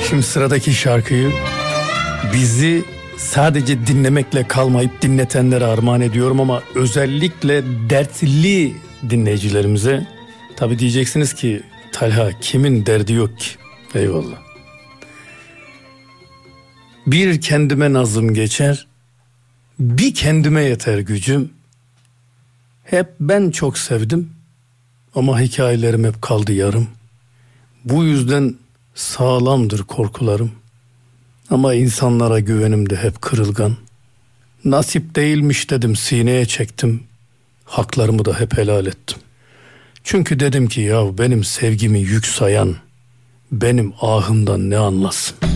Şimdi sıradaki şarkıyı bizi sadece dinlemekle kalmayıp dinletenlere armağan ediyorum ama özellikle dertli dinleyicilerimize. Tabii diyeceksiniz ki Talha kimin derdi yok ki? Eyvallah. Bir kendime nazım geçer, bir kendime yeter gücüm. Hep ben çok sevdim ama hikayelerim hep kaldı yarım. Bu yüzden sağlamdır korkularım. Ama insanlara güvenim de hep kırılgan. Nasip değilmiş dedim, sineye çektim. Haklarımı da hep helal ettim. Çünkü dedim ki ya benim sevgimi yük sayan benim ahımdan ne anlasın?